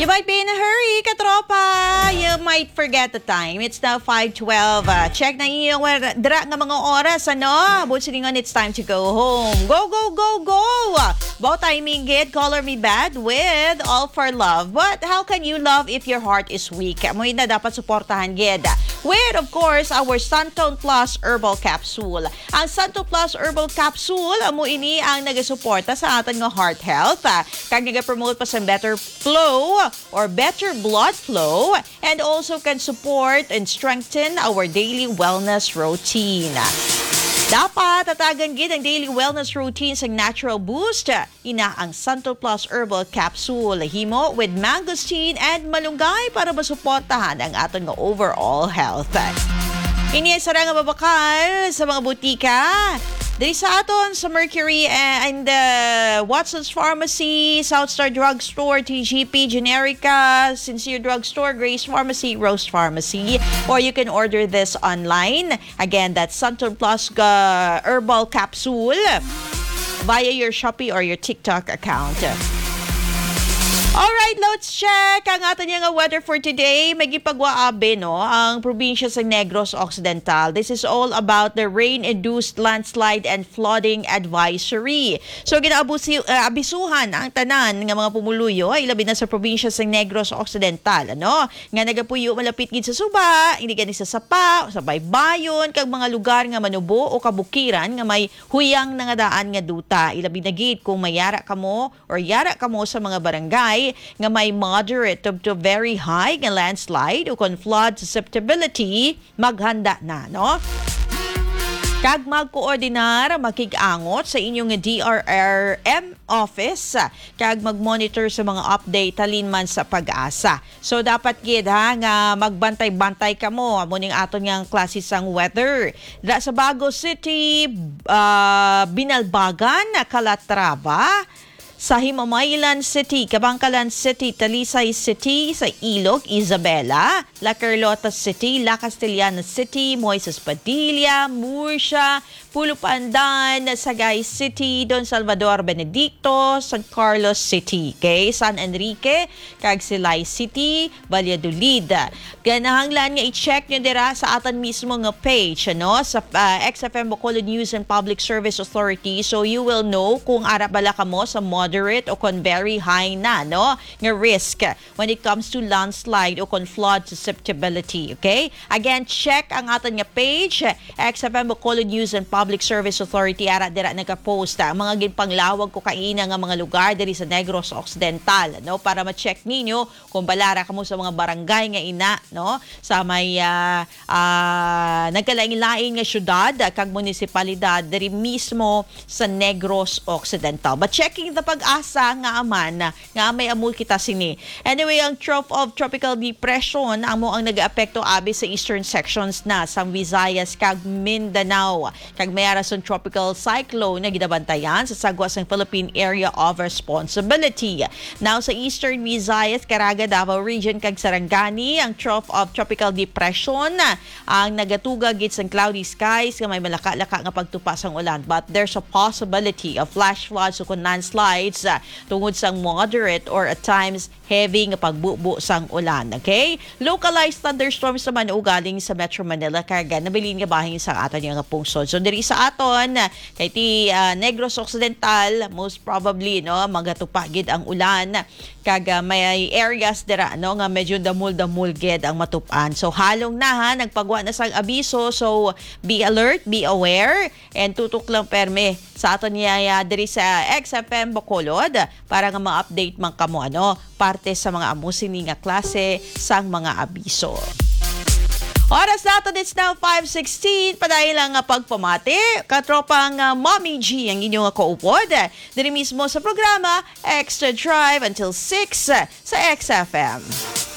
You might be in a hurry, katropa. You might forget the time. It's now 5:12. Check na iyong dra nga mga oras, ano? Butsiningon, it's time to go home. Go, go, go, go! About timing it, color me bad with All for Love. But how can you love if your heart is weak? Mo na dapat suportahan, gid. With, of course, our Santon Plus Herbal Capsule. Ang Santon Plus Herbal Capsule, amo ini ang nagasuporta sa ating nga heart health. Kag nag-promote pa sa better flow or better blood flow, and also can support and strengthen our daily wellness routine. Dapat tatagan gid ang daily wellness routine sa natural boost. Ina ang Santon Plus Herbal Capsule. Himo with mangosteen and malunggay para masuportahan ang aton nga overall health. Ini sa nga babakal sa mga butika. Diri sa aton sa Mercury and Watson's Pharmacy, Southstar Drugstore, TGP, Generica, Sincere Drugstore, Grace Pharmacy, Rose Pharmacy. Or you can order this online. Again, that's Santon Plus Herbal Capsule via your Shopee or your TikTok account. Alright, let's check ang ato niya nga weather for today. May gipagwaabe, no, ang probinsya sa Negros Occidental. This is all about the rain-induced landslide and flooding advisory. So, abisuhan ang tanan ng mga pumuluyo, ay labi na sa probinsya sa Negros Occidental, ano? Nga nagapuyo malapit gid sa Suba, hindi gani sa Sapa, sa Baybayon, kag mga lugar nga manubo o kabukiran nga may huyang nga daan nga duta. Ilabi na gid kung mayara kamo or yara kamo sa mga barangay nga may moderate to very high nga landslide o kon flood susceptibility, maghanda na, no? Kag magkoordinar, makig-angot sa inyong DRRM office, kag mag-monitor sa mga update talinman sa pag-asa. So dapat gid nga magbantay-bantay kamo amo ning aton nga klase sang weather. Dra sa Bago City, Binalbagan, Calatrava, sa Himamaylan City, Kabangkalan City, Talisay City, sa Ilog, Isabela, La Carlota City, La Castellana City, Moises Padilla, Murcia, Pulo Pandan, Sagay City, Don Salvador Benedicto, San Carlos City, okay? San Enrique, Cagsilay City, Valladolid. Ganahanglan nga i-check nyo dira sa atan mismo nga page, ano? Sa XFM Bacolod News and Public Service Authority, so you will know kung ara bala ka mo sa moderate o kon very high na, no, nga risk when it comes to landslide o kon flood susceptibility, okay? Again, check ang aton nga page, XFM Bacolod News and Public Service Authority, ara dira nagka-post ang mga ginpanglawag ko kaina nga mga lugar diri sa Negros Occidental, no, para ma-check ninyo kung balara kamo sa mga barangay nga ina, no, sa may nagkalain-lain nga syudad kag munisipalidad diri mismo sa Negros Occidental. But checking the pag-asa nga aman nga may amul kita sini. Anyway, ang trough of tropical depression amo ang nag-aapekto abi sa eastern sections na sa Visayas kag Mindanao. Kag may arason tropical cyclone na ginabantayan sa sagwa sang Philippine Area of Responsibility. Now sa eastern Visayas, Caraga, Davao Region kag Sarangani, ang trough of tropical depression ang nagatuga gid sang cloudy skies nga may malaka-laka nga pagtupa sang ulan. But there's a possibility of flash floods o landslides tungod sang moderate or at times heavy nga pagbubo sang ulan. Okay? Localized thunderstorms naman ugaling sa Metro Manila kag nabilin nga bahin sa aton nga pungsod. So diri sa aton kay ti Negros Occidental, most probably, no, magatupa gid ang ulan kag may areas dira, no, nga medyo damul-damul gid ang matupan. So halong na nagpagwa na sang abiso, so be alert, be aware, and tutok lang perme sa aton niya diri sa XFM Bacolod para nga ma-update man kamo, ano, parte sa mga amusini nga klase sang mga abiso. Oras natin, it's now 5:16. Padayon lang nga pagpamati. Katropang Mommy G ang inyong kaupod. Diri mismo sa programa Extra Drive until 6 sa XFM.